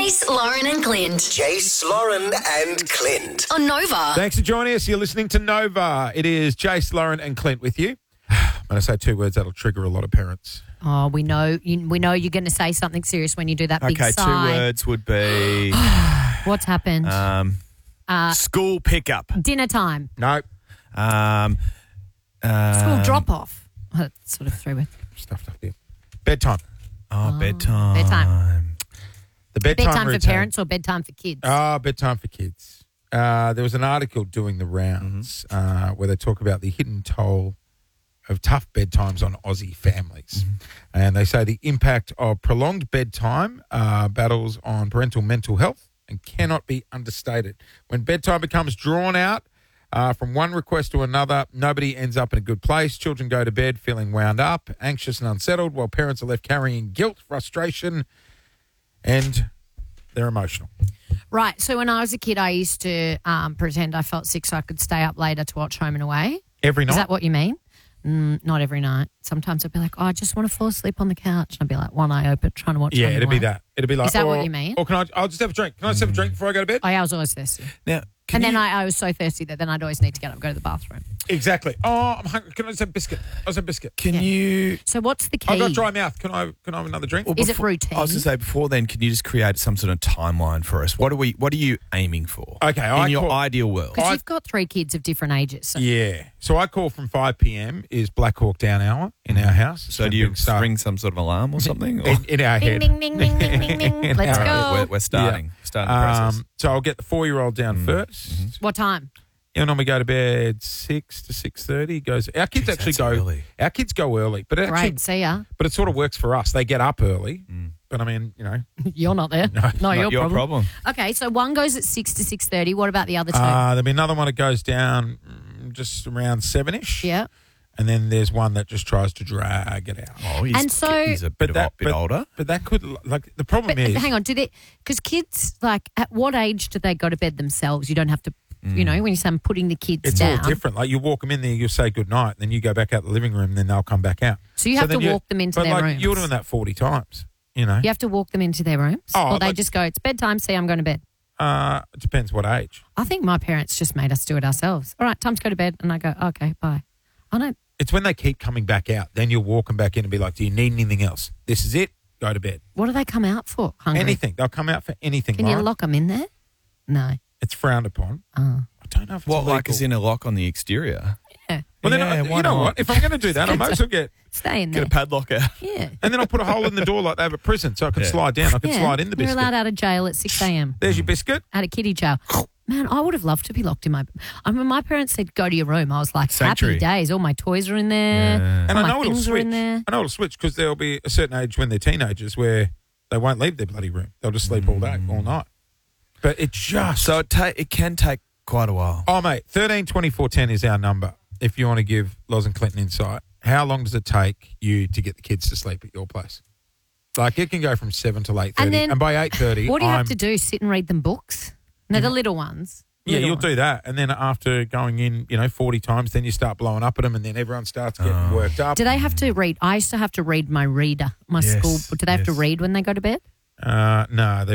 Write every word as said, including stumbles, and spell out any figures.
Jace, Lauren and Clint. Jace, Lauren and Clint. On Nova. Thanks for joining us. You're listening to Nova. It is Jace, Lauren and Clint with you. When I say two words, that'll trigger a lot of parents. Oh, we know you, we know you're going to say something serious when you do that big Okay, sigh. two words would be What's happened? um, Uh, school pickup. Dinner time. No. Um, uh, School drop-off. Oh, that sort of threw it. Stuffed up here. Bedtime. Oh, bedtime. bedtime. The bedtime, Bedtime for routine. parents or bedtime for kids? Ah, bedtime for kids. Uh, there was an article doing the rounds uh, where they talk about the hidden toll of tough bedtimes on Aussie families. And they say the impact of prolonged bedtime uh, battles on parental mental health and cannot be understated. When bedtime becomes drawn out uh, from one request to another, nobody ends up in a good place. Children go to bed feeling wound up, anxious and unsettled, while parents are left carrying guilt, frustration, and they're emotional. Right. So when I was a kid, I used to um, pretend I felt sick so I could stay up later to watch Home and Away. Every night? Is that what you mean? Mm, not every night. Sometimes I'd be like, oh, I just want to fall asleep on the couch. And I'd be like, one eye open, trying to watch Yeah, Home and it'd be Away. that. It'd be like, Is that or, what you mean? Or can I, I'll just have a drink. Can I just have a drink before I go to bed? Oh, yeah, I was always thirsty. Now, can And then you- I, I was so thirsty that then I'd always need to get up and go to the bathroom. Exactly. Oh, I'm hungry. Can I just have a biscuit? I'll just have a biscuit. Can Yeah. you? So what's the key? I've got dry mouth. Can I Can I have another drink? Well, Is it before- routine? I was going to say before then, can you just create some sort of timeline for us? What are we? What are you aiming for? Okay, in I your call- ideal world. Because I- you've got three kids of different ages. So Yeah. So I call from five p.m. is Black Hawk Down hour in our house. So It's do a you big start. ring some sort of alarm or something? Or? in, in our Ding, head? ding, ding, ding, ding, ding, ding. In Let's our- go. We're, we're starting. Starting the process. Um, so I'll get the four-year-old down first. What time? And when we go to bed six to six thirty, goes. Our kids Jeez, actually that's go. early. Our kids go early, but it actually, Great. See ya. but it sort of works for us. They get up early, but I mean, you know, You're not there. No, not not your, Your problem. problem. Okay, so one goes at six to six thirty. What about the other two? uh, there'll be another one that goes down mm, just around seven-ish. yeah. And then there's one that just tries to drag it out. Oh, he's, And so- he's a bit, But of, that- bit but- older. But that could, like, the problem But is. hang on, do they? Because kids, like, at what age do they go to bed themselves? You don't have to, you know, when you say I'm putting the kids It's down. all different. Like, you walk them in there, you'll say goodnight, then you go back out the living room, then they'll come back out. So you have then to walk them into but their like, rooms. You're doing that forty times, you know. You have to walk them into their rooms, Oh, or they like- just go, "It's bedtime. See, I'm going to bed." Uh, it depends what age. I think my parents just made us do it ourselves. All right, time to go to bed, and I go, "Okay, bye." I don't. It's when they keep coming back out. Then you'll walk them back in and be like, do you need anything else? This is it. Go to bed. What do they come out for? Hungry? Anything. They'll come out for anything. Can you Lauren. lock them in there? No. It's frowned upon. Oh. I don't know if it's What, like, illegal. is in a lock on the exterior? Yeah. Well, then, Yeah, I, why you know not? what? If I'm going to do that, I might as well get, Stay in Get there. a padlock out. Yeah. and then I'll put a hole in the door like they have at prison so I can Yeah. slide down. I can yeah. slide in the You're biscuit. allowed out of jail at six a.m. There's your biscuit. Out of kiddie jail. Man, I would have loved to be locked in my. I mean, my parents said go to your room. I was like, Sanctuary. happy days. All my toys are in there. Yeah. And All I my know it'll things are switch. in there. I know it'll switch because there'll be a certain age when they're teenagers where they won't leave their bloody room. They'll just sleep all day, all night. But it just... So it, ta- it can take quite a while. Oh, mate, thirteen twenty-four ten is our number if you want to give Loz and Clinton insight. How long does it take you to get the kids to sleep at your place? Like, it can go from seven till eight thirty. And And, then by eight thirty, What do you I'm, have to do? Sit and read them books? No, the little ones. Yeah, Little you'll ones. do that. And then after going in, you know, forty times, then you start blowing up at them and then everyone starts getting Oh. worked up. Do they have to read? I used to have to read my reader, my Yes, school. Do they have to yes. read when they go to bed? Uh, no, they